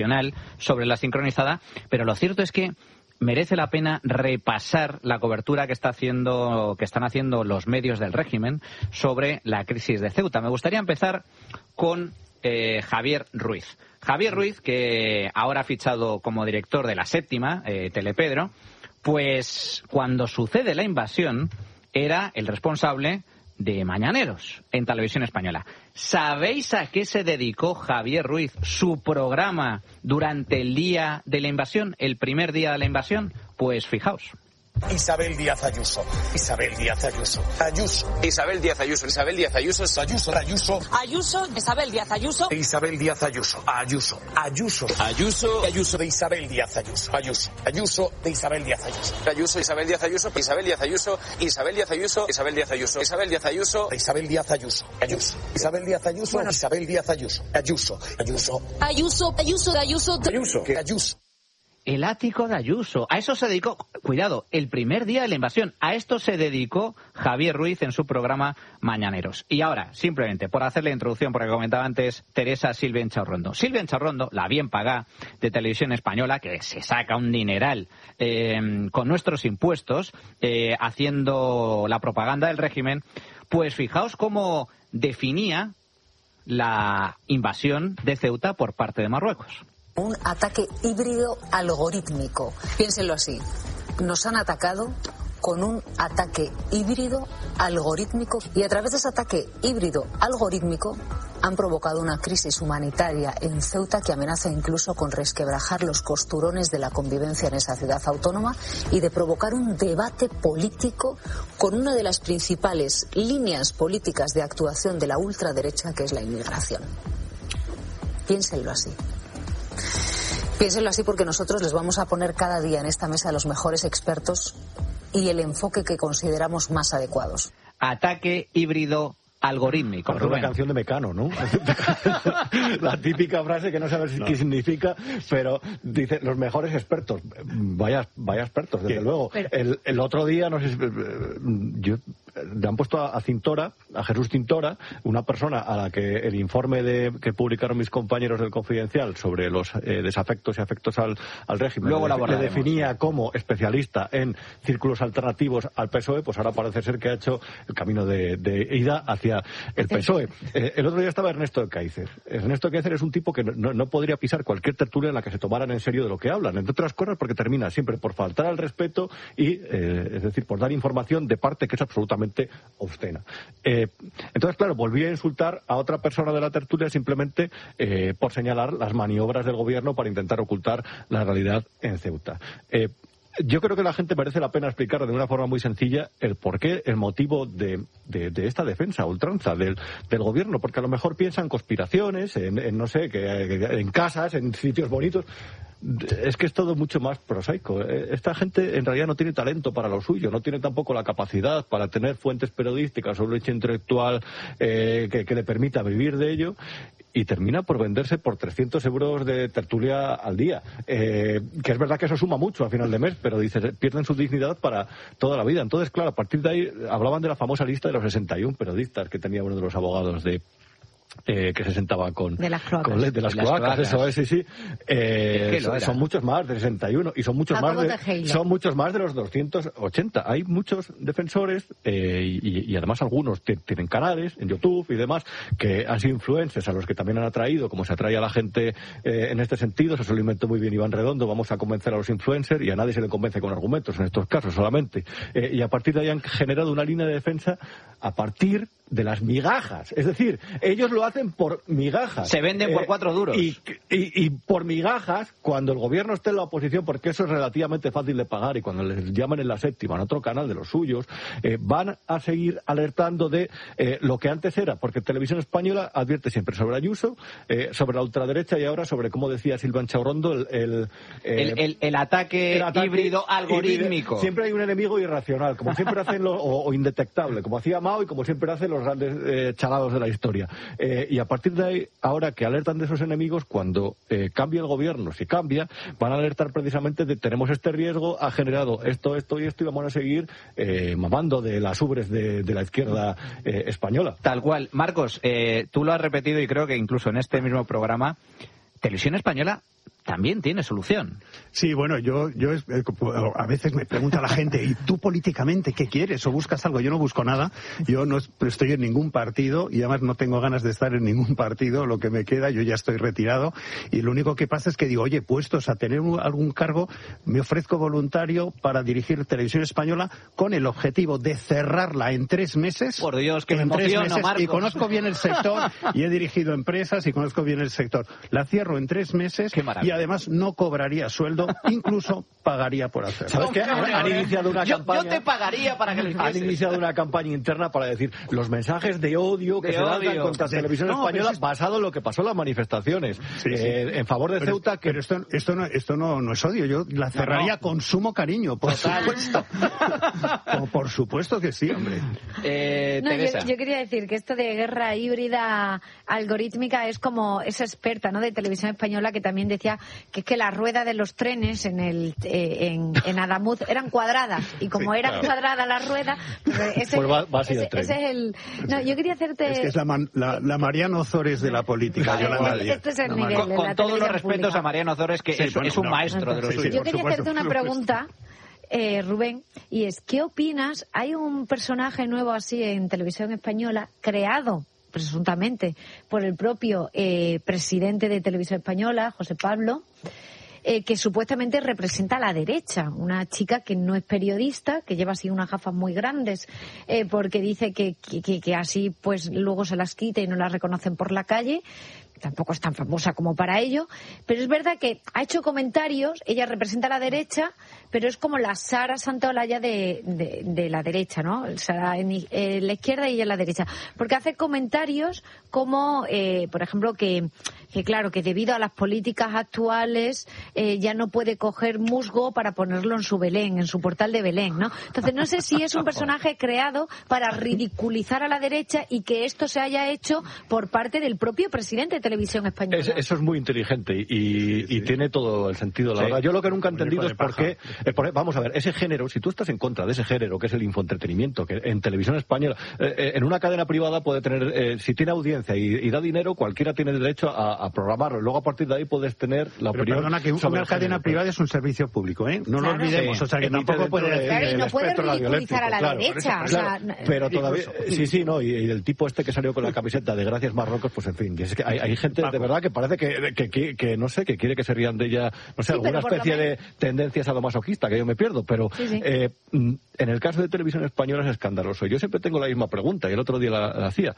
sobre la sincronizada, pero lo cierto es que merece la pena repasar la cobertura que están haciendo los medios del régimen sobre la crisis de Ceuta. Me gustaría empezar con Javier Ruiz. Javier Ruiz, que ahora ha fichado como director de La Séptima, Telepedro, pues cuando sucede la invasión era el responsable de Mañaneros en Televisión Española. ¿Sabéis a qué se dedicó Javier Ruiz su programa durante el día de la invasión, el primer día de la invasión? Pues fijaos. Isabel Díaz Ayuso, Isabel Díaz Ayuso, Ayuso, Isabel Díaz Ayuso, Isabel Díaz Ayuso, Ayuso, Ayuso, Ayuso, Isabel Díaz Ayuso, Isabel Díaz Ayuso, Ayuso, Ayuso, Ayuso, Ayuso de Isabel Díaz Ayuso, Ayuso, Ayuso de Isabel Díaz Ayuso, Ayuso, Isabel Díaz Ayuso, Isabel Díaz Ayuso, Isabel Díaz Ayuso, Isabel Díaz Ayuso, Isabel Díaz Ayuso, Isabel Díaz Ayuso, Ayuso, Isabel Díaz Ayuso, Isabel Díaz Ayuso, Ayuso, Ayuso, Ayuso, Ayuso, Ayuso, Ayuso, Ayuso. El ático de Ayuso. A eso se dedicó, cuidado, el primer día de la invasión. A esto se dedicó Javier Ruiz en su programa Mañaneros. Y ahora, simplemente, por hacer la introducción, porque comentaba antes Teresa Silvia Enchaurrondo. Silvia Enchaurrondo, la bien pagada de Televisión Española, que se saca un dineral con nuestros impuestos, haciendo la propaganda del régimen, pues fijaos cómo definía la invasión de Ceuta por parte de Marruecos. Un ataque híbrido algorítmico. Piénsenlo así. Nos han atacado con un ataque híbrido algorítmico y a través de ese ataque híbrido algorítmico han provocado una crisis humanitaria en Ceuta que amenaza incluso con resquebrajar los costurones de la convivencia en esa ciudad autónoma y de provocar un debate político con una de las principales líneas políticas de actuación de la ultraderecha, que es la inmigración. Piénsenlo así. Piénsenlo así porque nosotros les vamos a poner cada día en esta mesa los mejores expertos y el enfoque que consideramos más adecuados. Ataque híbrido algorítmico. Es una canción de Mecano, ¿no? La típica frase que no sabes qué significa, pero dice los mejores expertos. Vaya expertos, desde luego. El otro día, no sé si le han puesto a Cintora, a Jesús Cintora, una persona a la que el informe que publicaron mis compañeros del Confidencial sobre los desafectos y afectos al régimen le definía como especialista en círculos alternativos al PSOE, pues ahora parece ser que ha hecho el camino de ida hacia el PSOE. El otro día estaba Ernesto Ekaizer. Ernesto Ekaizer es un tipo que no podría pisar cualquier tertulia en la que se tomaran en serio de lo que hablan, entre otras cosas porque termina siempre por faltar al respeto y, es decir, por dar información de parte que es absolutamente obscena. Entonces, claro, volví a insultar a otra persona de la tertulia simplemente por señalar las maniobras del gobierno para intentar ocultar la realidad en Ceuta. Yo creo que la gente merece la pena explicar de una forma muy sencilla el porqué, el motivo de esta defensa a ultranza del gobierno, porque a lo mejor piensan conspiraciones, en no sé, en casas, en sitios bonitos. Es que es todo mucho más prosaico. Esta gente en realidad no tiene talento para lo suyo, no tiene tampoco la capacidad para tener fuentes periodísticas o un hecho intelectual que le permita vivir de ello, y termina por venderse por 300 euros de tertulia al día. Que es verdad que eso suma mucho al final de mes, pero pierden su dignidad para toda la vida. Entonces, claro, a partir de ahí hablaban de la famosa lista de los 61 periodistas que tenía uno de los abogados que se sentaba de las cloacas. De las cloacas, eso es, sí. Son muchos más de 61 y son muchos más de los 280. Hay muchos defensores y además algunos tienen canales en YouTube y demás que han sido influencers a los que también han atraído, como se atrae a la gente en este sentido. Se lo inventó muy bien Iván Redondo. Vamos a convencer a los influencers y a nadie se le convence con argumentos en estos casos solamente. Y a partir de ahí han generado una línea de defensa a partir de las migajas. Es decir, ellos lo hacen por migajas. Se venden por 4 duros. Y por migajas, cuando el gobierno esté en la oposición, porque eso es relativamente fácil de pagar, y cuando les llaman en La Séptima, en otro canal de los suyos, van a seguir alertando de lo que antes era, porque Televisión Española advierte siempre sobre Ayuso, sobre la ultraderecha y ahora sobre, como decía Silvia Enchaurrondo, el ataque híbrido algorítmico. Siempre hay un enemigo irracional, como siempre hacen o indetectable, como hacía Mao y como siempre hacen los grandes chalados de la historia. Y a partir de ahí, ahora que alertan de esos enemigos, cuando cambie el gobierno, si cambia, van a alertar precisamente de tenemos este riesgo, ha generado esto y esto, y vamos a seguir mamando de las ubres de la izquierda española. Tal cual. Marcos, tú lo has repetido y creo que incluso en este mismo programa, Televisión Española también tiene solución. Sí, bueno, yo a veces me pregunta la gente, ¿y tú políticamente qué quieres? ¿O buscas algo? Yo no busco nada, yo no estoy en ningún partido y además no tengo ganas de estar en ningún partido, lo que me queda, yo ya estoy retirado y lo único que pasa es que digo, oye, puestos a tener algún cargo, me ofrezco voluntario para dirigir Televisión Española con el objetivo de cerrarla en 3 meses. Por Dios, que me emociono, Marcos. Y conozco bien el sector y he dirigido empresas y conozco bien el sector. La cierro en 3 meses y además no cobraría sueldo, incluso pagaría por hacerlo. ¿Sabes qué? Han iniciado una campaña. Yo te pagaría para que lo hicieses. Han iniciado una campaña interna para decir los mensajes de odio que se lanzan contra Televisión Española basado en lo que pasó en las manifestaciones en favor de Ceuta. Pero esto no es odio. Yo la cerraría con sumo cariño, por supuesto. Por supuesto que sí, hombre. Yo quería decir que esto de guerra híbrida algorítmica es como esa experta, ¿no?, de Televisión Española que también decía que es que la rueda de los trenes en Adamuz eran cuadradas y como eran cuadradas las ruedas, ese es el... No, yo quería hacerte... Es que es la Mariano Ozores de la política. Este es el nivel de la con todos los respetos pública. A Mariano Ozores, que es un maestro de los suyos. Yo quería hacerte una pregunta, Rubén, y es, ¿qué opinas? Hay un personaje nuevo así en Televisión Española creado presuntamente por el propio presidente de Televisión Española, José Pablo, que supuestamente representa a la derecha, una chica que no es periodista, que lleva así unas gafas muy grandes, porque dice que así pues luego se las quita y no las reconocen por la calle. Tampoco es tan famosa como para ello, pero es verdad que ha hecho comentarios, ella representa a la derecha, pero es como la Sara Santaolalla de la derecha, ¿no? Sara en la izquierda y ella en la derecha, porque hace comentarios como, por ejemplo, que claro, que debido a las políticas actuales ya no puede coger musgo para ponerlo en su Belén, en su portal de Belén, ¿no? Entonces no sé si es un personaje creado para ridiculizar a la derecha y que esto se haya hecho por parte del propio presidente de Televisión Española. Eso es muy inteligente y tiene todo el sentido, la verdad. Yo lo que nunca he entendido es por qué... vamos a ver, ese género, si tú estás en contra de ese género, que es el infoentretenimiento, que en Televisión Española, en una cadena privada puede tener, si tiene audiencia y da dinero, cualquiera tiene derecho a programarlo. Luego a partir de ahí puedes tener la opinión. Perdona, que una cadena privada es un servicio público, ¿eh? No lo olvidemos. O sea, que tampoco puede... Claro, y no puede ridiculizar a la derecha. Pero todavía... Sí, no, y el tipo este que salió con la camiseta de Gracias Marruecos, pues en fin, es que hay gente de verdad que parece que no sé, que quiere que se rían de ella, no sé, alguna especie de tendencia sadomasoquista, que yo me pierdo, pero en el caso de Televisión Española es escandaloso. Yo siempre tengo la misma pregunta, y el otro día la hacía.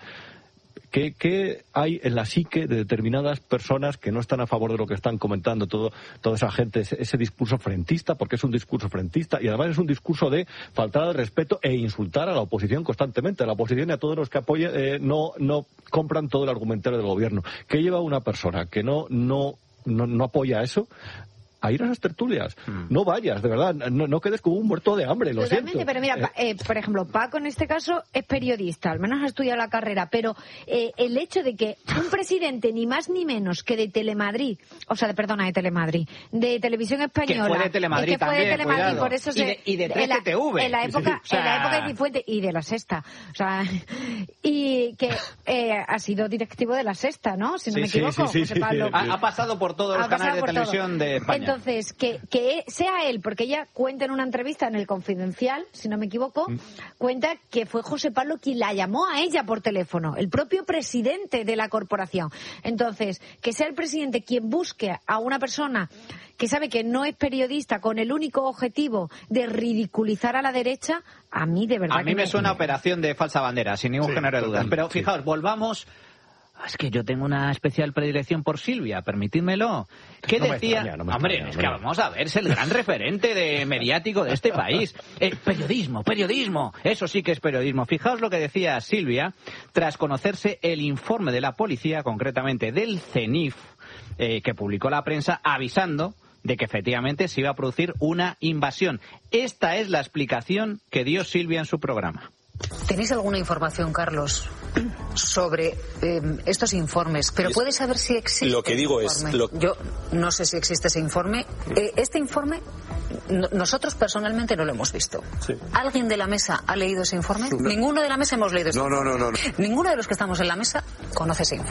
¿Qué hay en la psique de determinadas personas que no están a favor de lo que están comentando toda esa gente, ese discurso frentista, porque es un discurso frentista y además es un discurso de faltar al respeto e insultar a la oposición constantemente, a la oposición y a todos los que apoyan, no compran todo el argumentario del gobierno? ¿Qué lleva una persona que no apoya eso a ir a esas tertulias? No vayas, de verdad, no quedes como un muerto de hambre, lo siento. Pero mira, por ejemplo, Paco en este caso es periodista, al menos ha estudiado la carrera, pero el hecho de que un presidente ni más ni menos que de Telemadrid, de Televisión Española, que fue de Telemadrid también, cuidado. Por eso y de 13TV. En la época de Cifuentes y de La Sexta, o sea, y que ha sido directivo de La Sexta, ¿no? Si no me equivoco. Sí. Ha pasado por todos los canales de televisión de España. Entonces, que sea él, porque ella cuenta en una entrevista en El Confidencial, si no me equivoco, cuenta que fue José Pablo quien la llamó a ella por teléfono, el propio presidente de la corporación. Entonces, que sea el presidente quien busque a una persona que sabe que no es periodista con el único objetivo de ridiculizar a la derecha, a mí de verdad... A mí me suena operación de falsa bandera, sin ningún género de dudas. Pero fijaos, volvamos... Es que yo tengo una especial predilección por Silvia, permitidmelo. ¿Qué decía? Hombre, es que vamos a ver, es el gran referente mediático de este país. Periodismo, eso sí que es periodismo. Fijaos lo que decía Silvia tras conocerse el informe de la policía, concretamente del CENIF, que publicó la prensa avisando de que efectivamente se iba a producir una invasión. Esta es la explicación que dio Silvia en su programa. ¿Tenéis alguna información, Carlos, sobre estos informes? Pero ¿puedes saber si existe? Lo que digo es... Yo no sé si existe ese informe. Este informe, nosotros personalmente no lo hemos visto. Sí. ¿Alguien de la mesa ha leído ese informe? No. Ninguno de la mesa hemos leído ese informe. No. Ninguno de los que estamos en la mesa conoce ese informe.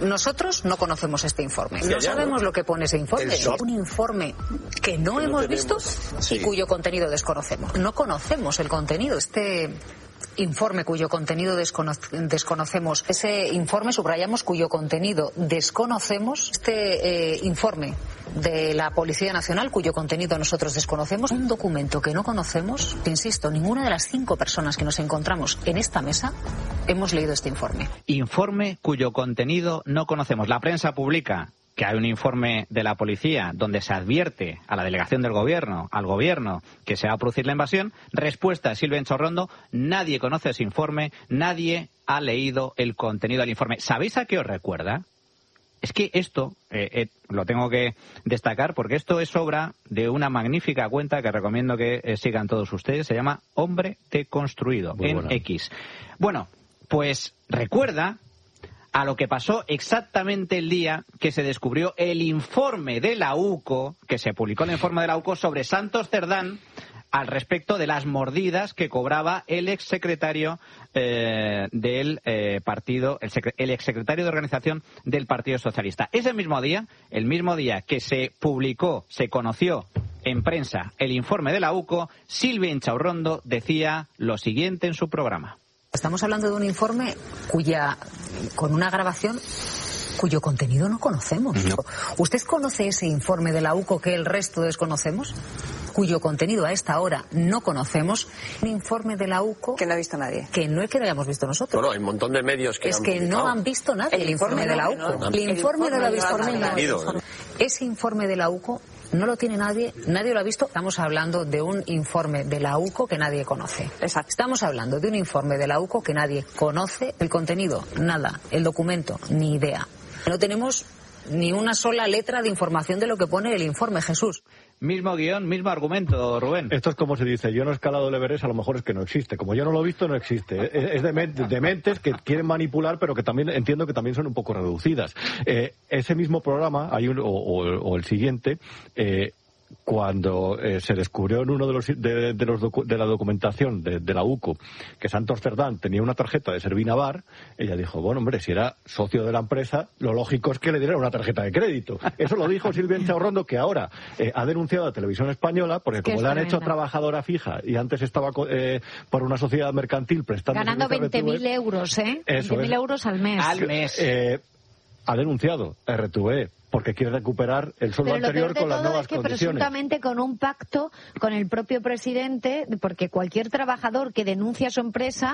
Nosotros no conocemos este informe. No sabemos lo que pone ese informe. Un informe que no hemos visto y cuyo contenido desconocemos. No conocemos el contenido. Este informe cuyo contenido desconocemos. Ese informe, subrayamos, cuyo contenido desconocemos. Este informe de la Policía Nacional, cuyo contenido nosotros desconocemos. Un documento que no conocemos. Insisto, ninguna de las 5 personas que nos encontramos en esta mesa hemos leído este informe. Informe cuyo contenido no conocemos. La prensa publica que hay un informe de la policía donde se advierte a la delegación del gobierno, al gobierno, que se va a producir la invasión. Respuesta de Silvia Enchorrondo: nadie conoce ese informe, nadie ha leído el contenido del informe. ¿Sabéis a qué os recuerda? Es que esto, lo tengo que destacar porque esto es obra de una magnífica cuenta que recomiendo que sigan todos ustedes. Se llama Hombre Deconstruido, en X. Bueno, pues recuerda a lo que pasó exactamente el día que se descubrió el informe de la UCO, que se publicó el informe de la UCO sobre Santos Cerdán, al respecto de las mordidas que cobraba el exsecretario del partido, el exsecretario de organización del Partido Socialista. Ese mismo día, el mismo día que se publicó, se conoció en prensa el informe de la UCO, Silvia Enchorrondo decía lo siguiente en su programa. Estamos hablando de un informe con una grabación cuyo contenido no conocemos. No. ¿Usted conoce ese informe de la UCO que el resto desconocemos? Cuyo contenido a esta hora no conocemos. Un informe de la UCO que no ha visto nadie. Que no es que lo hayamos visto nosotros. Bueno, hay un montón de medios que es que no han visto nadie el informe de la UCO. El informe no lo ha visto nadie. Ese informe de la UCO no lo tiene nadie lo ha visto. Estamos hablando de un informe de la UCO que nadie conoce. Exacto. Estamos hablando de un informe de la UCO que nadie conoce. El contenido, nada. El documento, ni idea. No tenemos ni una sola letra de información de lo que pone el informe, Jesús. Mismo guión, mismo argumento, Rubén. Esto es como se dice: yo no he escalado el Everest, a lo mejor es que no existe. Como yo no lo he visto, no existe. Es de mentes que quieren manipular, pero que también entiendo que también son un poco reducidas. Ese mismo programa, hay o el siguiente, cuando se descubrió en uno de la documentación de la UCO que Santos Cerdán tenía una tarjeta de Servinavar, ella dijo: bueno, hombre, si era socio de la empresa, lo lógico es que le dieran una tarjeta de crédito. Eso lo dijo Silvia Enchorrondo, que ahora ha denunciado a Televisión Española, porque como le han hecho trabajadora fija y antes estaba por una sociedad mercantil prestando... Ganando 20.000 euros, ¿eh? 20.000 euros al mes. Al mes. Ha denunciado a RTV porque quiere recuperar el sueldo anterior con las nuevas condiciones. Presuntamente con un pacto con el propio presidente, porque cualquier trabajador que denuncia a su empresa,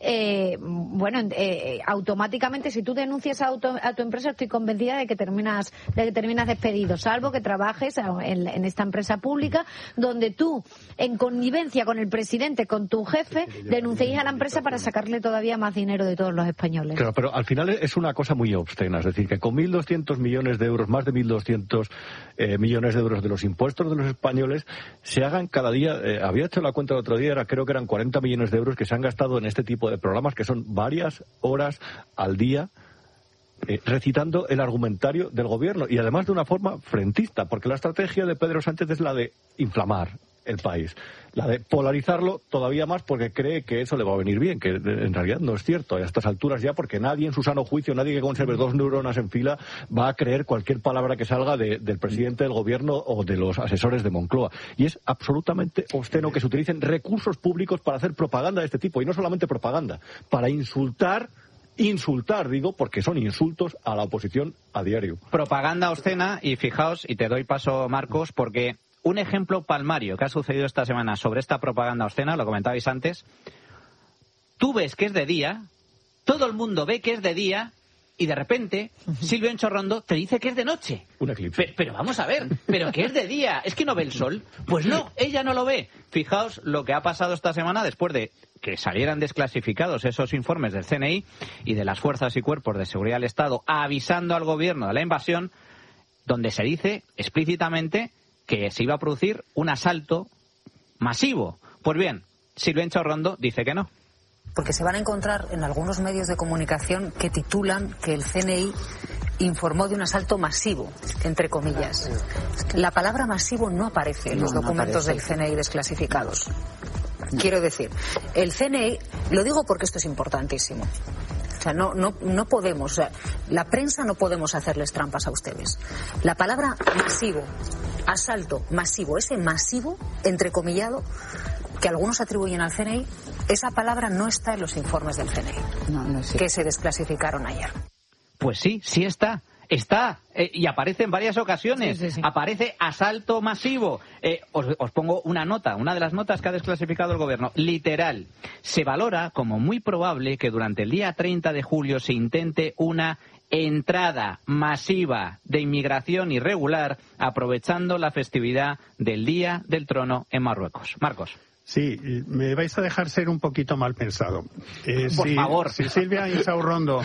automáticamente, si tú denuncias a tu empresa, estoy convencida de que terminas despedido, salvo que trabajes en esta empresa pública, donde tú, en connivencia con el presidente, con tu jefe, denunciéis a la empresa para sacarle todavía más dinero de todos los españoles. Claro, pero al final es una cosa muy obscena, es decir, que con 1.200 millones de euros, más de 1.200 millones de euros de los impuestos de los españoles, se hagan cada día, había hecho la cuenta el otro día, creo que eran 40 millones de euros que se han gastado en este tipo de programas, que son varias horas al día, recitando el argumentario del gobierno, y además de una forma frentista, porque la estrategia de Pedro Sánchez es la de inflamar el país, la de polarizarlo todavía más, porque cree que eso le va a venir bien, que en realidad no es cierto a estas alturas ya, porque nadie en su sano juicio, nadie que conserve 2 neuronas en fila va a creer cualquier palabra que salga del presidente del gobierno o de los asesores de Moncloa. Y es absolutamente obsceno que se utilicen recursos públicos para hacer propaganda de este tipo, y no solamente propaganda, para insultar, digo, porque son insultos a la oposición a diario. Propaganda obscena, y fijaos, y te doy paso, Marcos, porque un ejemplo palmario que ha sucedido esta semana sobre esta propaganda obscena, lo comentabais antes, tú ves que es de día, todo el mundo ve que es de día, y de repente Silvia Enchorrondo te dice que es de noche. Un eclipse. Pero vamos a ver, ¿pero que es de día? ¿Es que no ve el sol? Pues no, ella no lo ve. Fijaos lo que ha pasado esta semana después de que salieran desclasificados esos informes del CNI y de las fuerzas y cuerpos de seguridad del Estado avisando al gobierno de la invasión, donde se dice explícitamente que se iba a producir un asalto masivo. Pues bien, Silvia Enchorrondo dice que no. Porque se van a encontrar en algunos medios de comunicación que titulan que el CNI informó de un asalto masivo, entre comillas. La palabra masivo no aparece en los documentos del CNI desclasificados. Quiero decir, el CNI, lo digo porque esto es importantísimo, O sea, no podemos, o sea, la prensa no podemos hacerles trampas a ustedes. La palabra masivo, asalto masivo, ese masivo, entrecomillado, que algunos atribuyen al CNI, esa palabra no está en los informes del CNI, que se desclasificaron ayer. Pues sí está. Y aparece en varias ocasiones. Sí. Aparece asalto masivo. Os pongo una nota, una de las notas que ha desclasificado el gobierno. Literal. Se valora como muy probable que durante el día 30 de julio se intente una entrada masiva de inmigración irregular aprovechando la festividad del Día del Trono en Marruecos. Marcos. Sí, me vais a dejar ser un poquito mal pensado. Por favor. Si Silvia Insaurrondo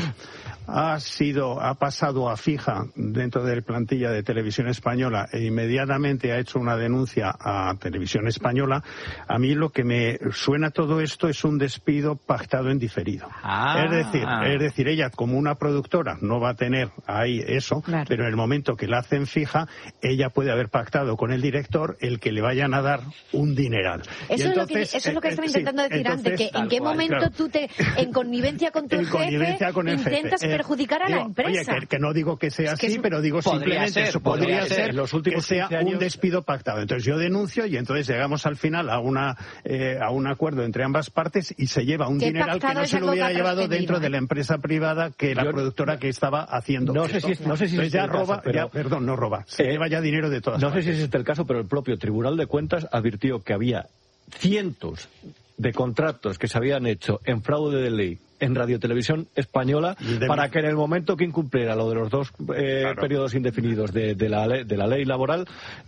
ha pasado a fija dentro de la plantilla de Televisión Española e inmediatamente ha hecho una denuncia a Televisión Española, a mí lo que me suena todo esto es un despido pactado en diferido. Es decir, ella como una productora no va a tener ahí eso, claro, pero en el momento que la hacen fija, ella puede haber pactado con el director el que le vayan a dar un dineral. Eso es lo que estaba intentando decir antes, que en qué momento, claro, tú en connivencia con tu jefe intentas perjudicar a la empresa. Oye, que no digo que sea así, pero digo simplemente eso podría ser los últimos que sea un despido pactado. Entonces yo denuncio y entonces llegamos al final a un acuerdo entre ambas partes y se lleva un dineral que no se lo hubiera llevado dentro de la empresa privada que la productora que estaba haciendo. No sé si es ya roba, no roba, se lleva ya dinero de todas partes. No sé si es el caso, pero el propio Tribunal de Cuentas advirtió que había cientos de contratos que se habían hecho en fraude de ley en Radiotelevisión Española para que en el momento que incumpliera lo de los dos periodos indefinidos de la ley laboral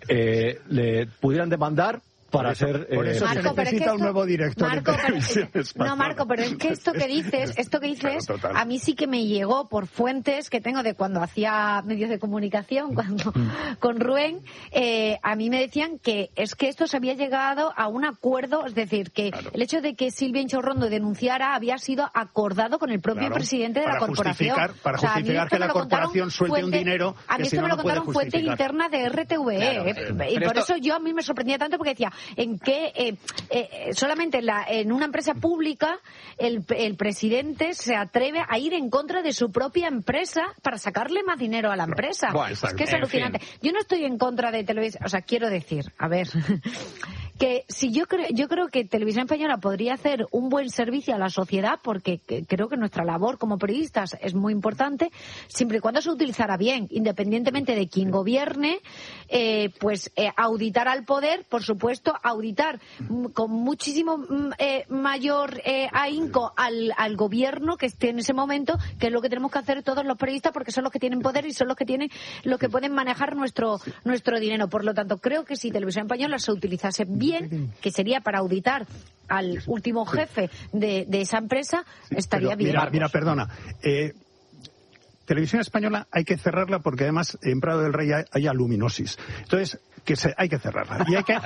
le pudieran demandar para ser... Por eso Marco, se necesita un nuevo director de Televisión Española. No, Marco, pero es que esto que dices, claro, a mí sí que me llegó por fuentes que tengo de cuando hacía medios de comunicación, con Rubén, a mí me decían que es que esto se había llegado a un acuerdo, es decir, que el hecho de que Silvia Insaurrondo denunciara había sido acordado con el propio presidente de la corporación. Para justificar que la corporación suelte un dinero a mí esto me lo contaron fuentes internas de RTVE, y por eso a mí me sorprendía tanto, porque decía, en que solamente en una empresa pública el presidente se atreve a ir en contra de su propia empresa para sacarle más dinero a la empresa. Bueno, es que es alucinante. Yo no estoy en contra de televisión, o sea, quiero decir, a ver, que si yo creo que Televisión Española podría hacer un buen servicio a la sociedad, porque creo que nuestra labor como periodistas es muy importante, siempre y cuando se utilizara bien, independientemente de quién gobierne, auditar al poder, por supuesto, auditar con muchísimo mayor ahínco al gobierno que esté en ese momento, que es lo que tenemos que hacer todos los periodistas, porque son los que tienen poder y son los que pueden manejar nuestro dinero. Por lo tanto, creo que si Televisión Española se utilizase bien, que sería para auditar al último jefe de esa empresa, estaría bien. Mira, perdona. Televisión Española hay que cerrarla porque además en Prado del Rey hay aluminosis. Entonces, hay que cerrarla. Y hay que,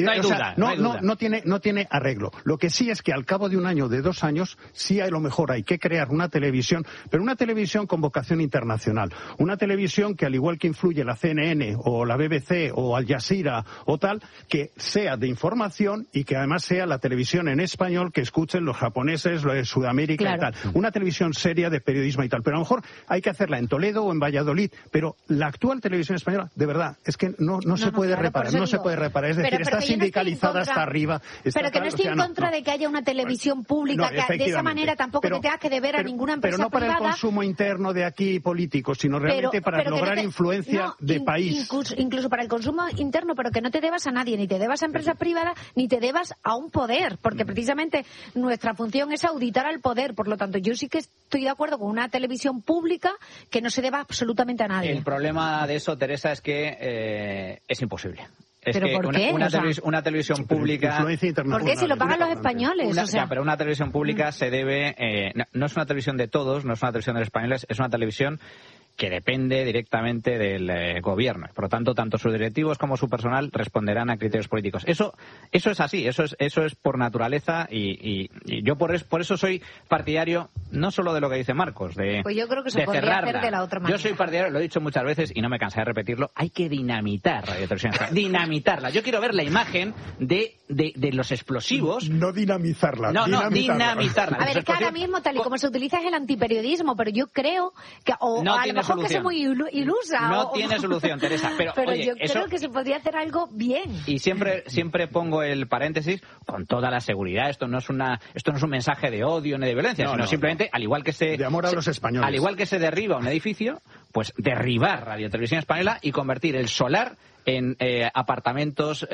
no tiene arreglo. Lo que sí es que al cabo de un año, de 2 años, sí a lo mejor hay que crear una televisión, pero una televisión con vocación internacional. Una televisión que, al igual que influye la CNN o la BBC o Al Jazeera o tal, que sea de información y que además sea la televisión en español que escuchen los japoneses, los de Sudamérica y tal. Una televisión seria de periodismo y tal. Pero a lo mejor hay que hacerla en Toledo o en Valladolid. Pero la actual Televisión Española, de verdad, es que no se puede reparar. No se puede reparar. Es decir, está sindicalizada hasta arriba. Pero que no estoy en contra de que haya una televisión pública, que de esa manera tampoco te tengas que deber a ninguna empresa privada. Pero no para el consumo interno de aquí político, sino realmente para lograr influencia de país. Incluso para el consumo interno, pero que no te debas a nadie, ni te debas a empresas privadas, ni te debas a un poder, porque precisamente nuestra función es auditar al poder. Por lo tanto, yo sí que estoy de acuerdo con una televisión pública que no se deba absolutamente a nadie. El problema de eso, Teresa, es que es imposible. Es ¿Pero que por qué? Una televisión pública... ¿Por qué? Si lo pagan los españoles. Pero una televisión pública se debe... no es una televisión de todos, no es una televisión de los españoles, es una televisión que depende directamente del gobierno. Por lo tanto, tanto sus directivos como su personal responderán a criterios políticos. Eso es así, eso es por naturaleza y yo por eso soy partidario no solo de lo que dice Marcos, pues yo creo que se podría cerrarla. hacer de la otra manera. Yo soy partidario, lo he dicho muchas veces y no me cansaré de repetirlo, hay que dinamitar Radio Televisión Española. Dinamitarla. Yo quiero ver la imagen de los explosivos. No dinamizarla. No, dinamitarla. A ver, es que ahora mismo, tal y como se utiliza, es el antiperiodismo, pero yo creo que, no a lo mejor solución. que soy muy ilusa. No tiene solución, Teresa. Pero oye, yo creo que se podría hacer algo bien. Y siempre pongo el paréntesis con toda la seguridad. Esto no es un mensaje de odio ni de violencia, sino simplemente, al igual que de amor a los españoles. Al igual que se derriba un edificio, pues derribar Radio Televisión Española y convertir el solar en apartamentos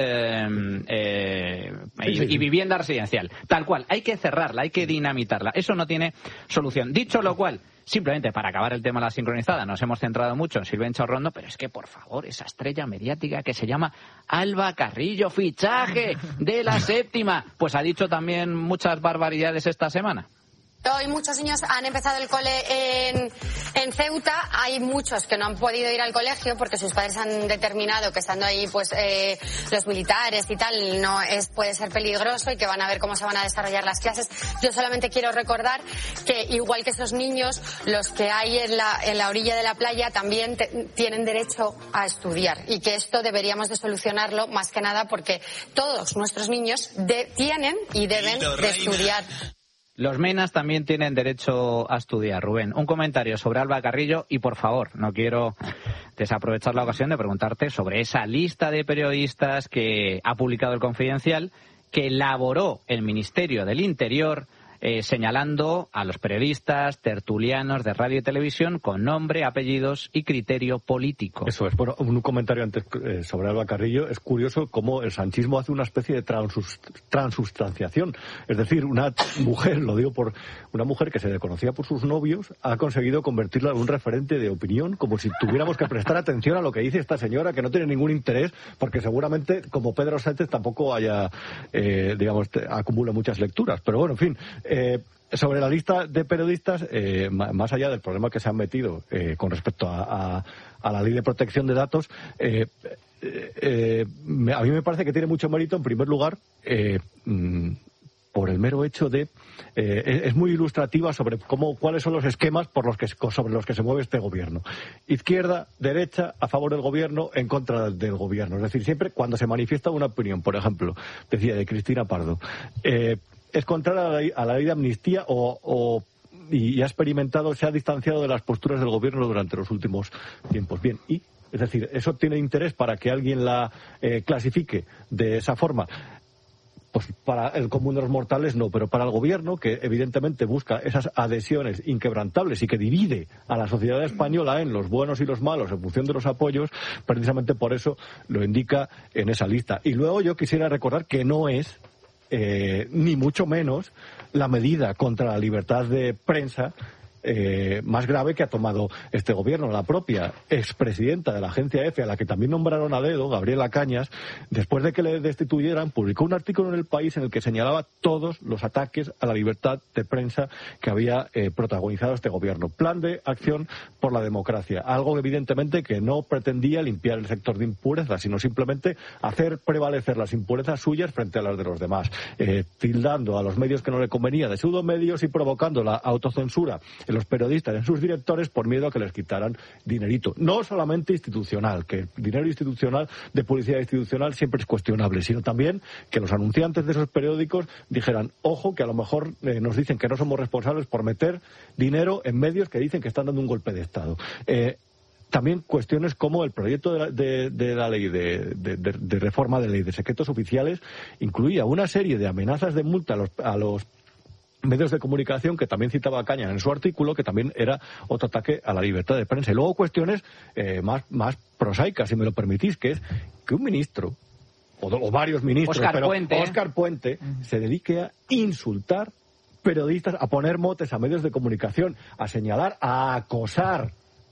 y vivienda residencial. Tal cual. Hay que cerrarla, hay que dinamitarla. Eso no tiene solución. Dicho lo cual, simplemente para acabar el tema de la sincronizada, nos hemos centrado mucho en Silvencha Orrondo, pero es que, por favor, esa estrella mediática que se llama Alba Carrillo, fichaje de La Séptima, pues ha dicho también muchas barbaridades esta semana. Hoy muchos niños han empezado el cole en Ceuta. Hay muchos que no han podido ir al colegio porque sus padres han determinado que estando ahí pues los militares y tal puede ser peligroso y que van a ver cómo se van a desarrollar las clases. Yo solamente quiero recordar que igual que esos niños, los que hay en la orilla de la playa también tienen derecho a estudiar y que esto deberíamos de solucionarlo más que nada porque todos nuestros niños tienen y deben de estudiar. Los menas también tienen derecho a estudiar, Rubén. Un comentario sobre Alba Carrillo y, por favor, no quiero desaprovechar la ocasión de preguntarte sobre esa lista de periodistas que ha publicado El Confidencial, que elaboró el Ministerio del Interior, señalando a los periodistas tertulianos de radio y televisión con nombre, apellidos y criterio político. Eso es. Bueno, un comentario antes sobre Alba Carrillo. Es curioso cómo el sanchismo hace una especie de transustanciación. Es decir, una mujer, lo digo por una mujer que se le conocía por sus novios, ha conseguido convertirla en un referente de opinión, como si tuviéramos que prestar atención a lo que dice esta señora, que no tiene ningún interés, porque seguramente, como Pedro Sánchez, tampoco acumula muchas lecturas. Pero bueno, en fin. Sobre la lista de periodistas, más allá del problema que se han metido con respecto a la ley de protección de datos, a mí me parece que tiene mucho mérito, en primer lugar, por el mero hecho de es muy ilustrativa sobre cuáles son los esquemas sobre los que se mueve este gobierno. Izquierda, derecha, a favor del gobierno, en contra del gobierno. Es decir, siempre cuando se manifiesta una opinión, por ejemplo, decía de Cristina Pardo, es contraria a la ley de amnistía y ha experimentado, se ha distanciado de las posturas del gobierno durante los últimos tiempos. Bien, es decir, ¿eso tiene interés para que alguien la clasifique de esa forma? Pues para el común de los mortales no, pero para el gobierno, que evidentemente busca esas adhesiones inquebrantables y que divide a la sociedad española en los buenos y los malos en función de los apoyos, precisamente por eso lo indica en esa lista. Y luego yo quisiera recordar que no es ni mucho menos la medida contra la libertad de prensa más grave que ha tomado este gobierno. La propia expresidenta de la agencia EFE, a la que también nombraron a dedo, Gabriela Cañas, después de que le destituyeran, publicó un artículo en El País en el que señalaba todos los ataques a la libertad de prensa que había protagonizado este gobierno. Plan de acción por la democracia. Algo evidentemente que no pretendía limpiar el sector de impurezas, sino simplemente hacer prevalecer las impurezas suyas frente a las de los demás, tildando a los medios que no le convenía de pseudomedios y provocando la autocensura en los periodistas, en sus directores, por miedo a que les quitaran dinerito. No solamente institucional, que el dinero institucional, de publicidad institucional, siempre es cuestionable, sino también que los anunciantes de esos periódicos dijeran, ojo, que a lo mejor nos dicen que no somos responsables por meter dinero en medios que dicen que están dando un golpe de Estado. También cuestiones como el proyecto de la ley de reforma de ley de secretos oficiales incluía una serie de amenazas de multa a los medios de comunicación, que también citaba Cañas en su artículo, que también era otro ataque a la libertad de prensa. Y luego cuestiones más prosaicas, si me lo permitís, que es que un ministro, o varios ministros, Óscar Puente, se dedique a insultar periodistas, a poner motes a medios de comunicación, a señalar, a acosar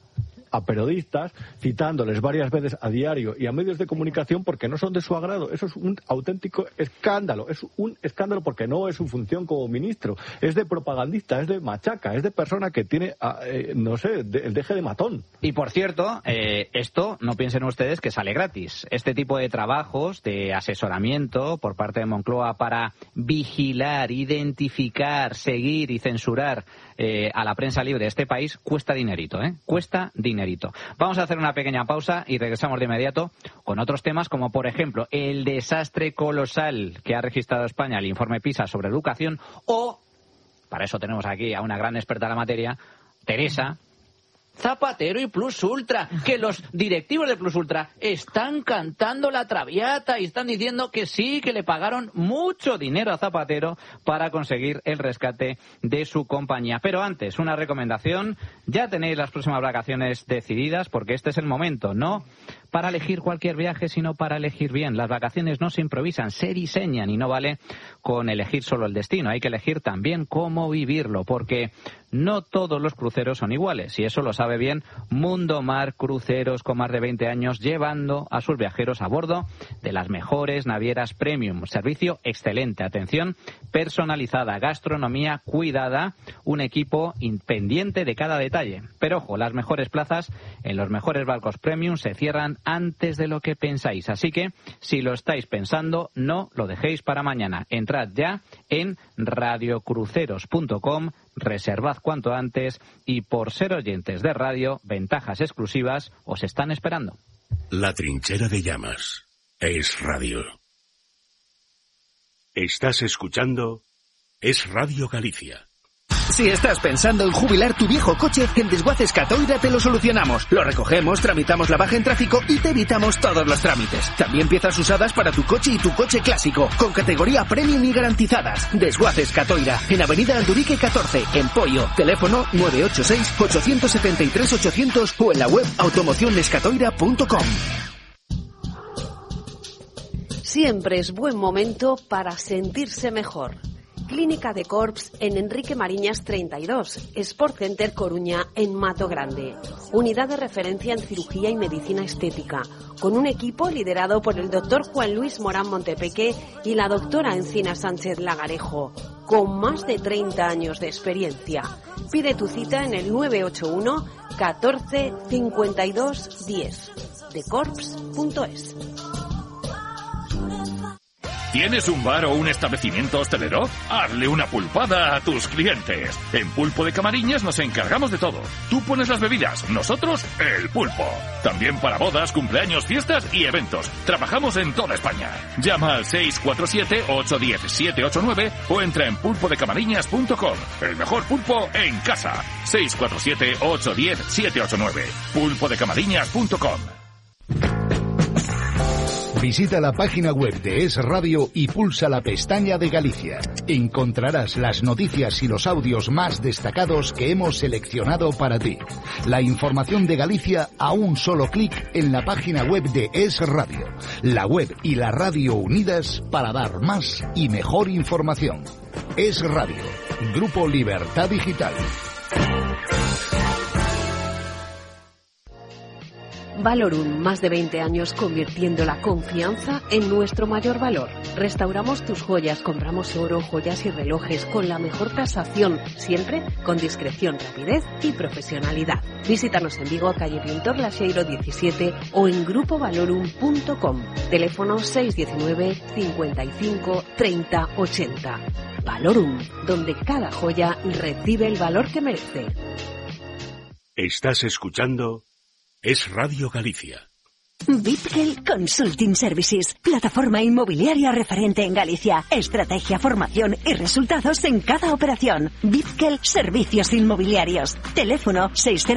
a periodistas, citándoles varias veces a diario y a medios de comunicación porque no son de su agrado. Eso es un auténtico escándalo. Es un escándalo porque no es su función como ministro. Es de propagandista, es de machaca, es de persona que tiene, el deje de matón. Y por cierto, esto no piensen ustedes que sale gratis. Este tipo de trabajos de asesoramiento por parte de Moncloa para vigilar, identificar, seguir y censurar a la prensa libre de este país cuesta dinerito, cuesta dinerito. Vamos a hacer una pequeña pausa y regresamos de inmediato con otros temas como, por ejemplo, el desastre colosal que ha registrado España, el informe PISA sobre educación, o, para eso tenemos aquí a una gran experta en la materia, Teresa, Zapatero y Plus Ultra, que los directivos de Plus Ultra están cantando la traviata y están diciendo que sí, que le pagaron mucho dinero a Zapatero para conseguir el rescate de su compañía. Pero antes, una recomendación, ya tenéis las próximas vacaciones decididas porque este es el momento, no para elegir cualquier viaje, sino para elegir bien. Las vacaciones no se improvisan, se diseñan y no vale con elegir solo el destino. Hay que elegir también cómo vivirlo, porque no todos los cruceros son iguales y eso lo sabe bien Mundo Mar Cruceros, con más de 20 años llevando a sus viajeros a bordo de las mejores navieras premium. Servicio excelente, atención personalizada, gastronomía cuidada, un equipo pendiente de cada detalle. Pero ojo, las mejores plazas en los mejores barcos premium se cierran antes de lo que pensáis. Así que, si lo estáis pensando, no lo dejéis para mañana. Entrad ya en radiocruceros.com, reservad cuanto antes y, por ser oyentes de radio, ventajas exclusivas os están esperando. La trinchera de llamas es radio. Estás escuchando Es Radio Galicia. Si estás pensando en jubilar tu viejo coche, en Desguaces Catoira te lo solucionamos. Lo recogemos, tramitamos la baja en tráfico y te evitamos todos los trámites. También piezas usadas para tu coche y tu coche clásico, con categoría premium y garantizadas. Desguaces Catoira, en Avenida Andurique 14, en Poio. Teléfono 986-873-800 o en la web automocionescatoira.com. Siempre es buen momento para sentirse mejor. Clínica de Corps en Enrique Mariñas 32, Sport Center Coruña en Mato Grande. Unidad de referencia en cirugía y medicina estética, con un equipo liderado por el doctor Juan Luis Morán Montepeque y la doctora Encina Sánchez Lagarejo, con más de 30 años de experiencia. Pide tu cita en el 981 14 52 10, decorps.es. ¿Tienes un bar o un establecimiento hostelero? Hazle una pulpada a tus clientes. En Pulpo de Camariñas nos encargamos de todo. Tú pones las bebidas, nosotros el pulpo. También para bodas, cumpleaños, fiestas y eventos. Trabajamos en toda España. Llama al 647-810-789 o entra en pulpodecamariñas.com. El mejor pulpo en casa. 647-810-789. pulpodecamariñas.com. Visita la página web de Es Radio y pulsa la pestaña de Galicia. Encontrarás las noticias y los audios más destacados que hemos seleccionado para ti. La información de Galicia a un solo clic en la página web de Es Radio. La web y la radio unidas para dar más y mejor información. Es Radio, Grupo Libertad Digital. Valorum, más de 20 años convirtiendo la confianza en nuestro mayor valor. Restauramos tus joyas, compramos oro, joyas y relojes con la mejor tasación, siempre con discreción, rapidez y profesionalidad. Visítanos en Vigo, calle Pintor Laseiro 17 o en grupovalorum.com. Teléfono 619 55 30 80. Valorum, donde cada joya recibe el valor que merece. Estás escuchando Es Radio Galicia. Bitkel Consulting Services, plataforma inmobiliaria referente en Galicia. Estrategia, formación y resultados en cada operación. Bitkel Servicios Inmobiliarios. Teléfono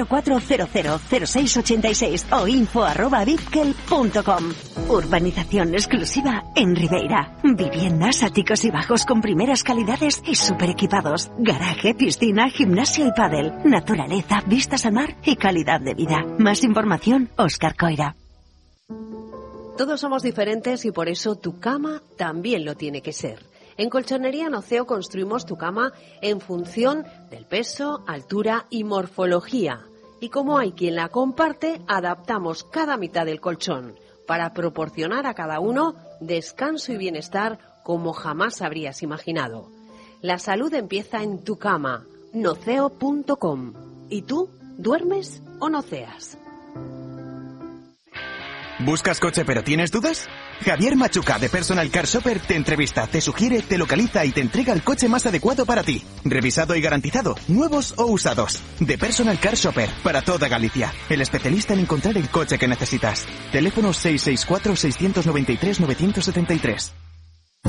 604-000686 o info@bitkel.com. Urbanización exclusiva en Ribeira. Viviendas, áticos y bajos con primeras calidades y super equipados. Garaje, piscina, gimnasio y pádel. Naturaleza, vistas al mar y calidad de vida. Más información, Óscar Coira. Todos somos diferentes y por eso tu cama también lo tiene que ser. En Colchonería Noceo construimos tu cama en función del peso, altura y morfología. Y como hay quien la comparte, adaptamos cada mitad del colchón para proporcionar a cada uno descanso y bienestar como jamás habrías imaginado. La salud empieza en tu cama. Noceo.com. ¿Y tú? ¿Duermes o noceas? ¿Buscas coche pero tienes dudas? Javier Machuca de Personal Car Shopper te entrevista, te sugiere, te localiza y te entrega el coche más adecuado para ti. Revisado y garantizado, nuevos o usados. De Personal Car Shopper, para toda Galicia. El especialista en encontrar el coche que necesitas. Teléfono 664-693-973.